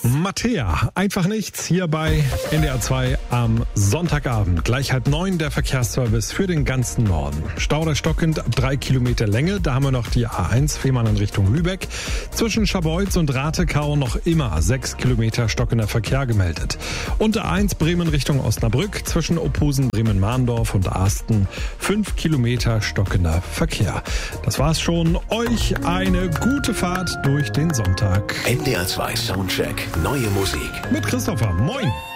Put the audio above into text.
Mattea, einfach nichts hier bei NDR 2 am Sonntagabend. Gleich 8:30 der Verkehrsservice für den ganzen Norden. Stau stockend, 3 Kilometer Länge. Da haben wir noch die A1 Fehmarn in Richtung Lübeck. Zwischen Scharbeutz und Rathekau noch immer 6 Kilometer stockender Verkehr gemeldet. Und A1 Bremen Richtung Osnabrück. Zwischen Ophusen, Bremen-Mahndorf und Asten 5 Kilometer stockender Verkehr. Das war's schon. Euch eine gute Fahrt durch den Sonntag. NDR 2 Soundcheck. Neue Musik. Mit Christopher. Moin.